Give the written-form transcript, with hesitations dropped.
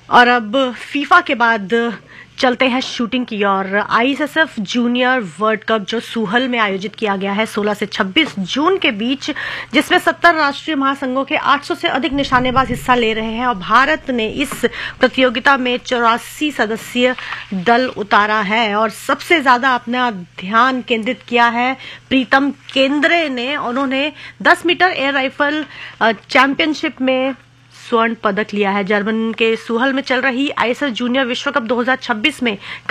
और अब फीफा के बाद चलते हैं शूटिंग की ओर। आईएसएसएफ जूनियर वर्ल्ड कप जो सूहल में आयोजित किया गया है 16 से 26 जून के बीच, जिसमें 70 राष्ट्रीय महासंघों के 800 से अधिक निशानेबाज हिस्सा ले रहे हैं और भारत ने इस प्रतियोगिता में 84 सदस्यीय दल उतारा है और सबसे ज्यादा अपना ध्यान केंद्रित किया है प्रीतम केंद्रे ने। उन्होंने 10 मीटर एयर राइफल चैंपियनशिप में स्वर्ण पदक लिया है। जर्मन के सूहल में चल रही आईएसएस जूनियर विश्व कप 2026 में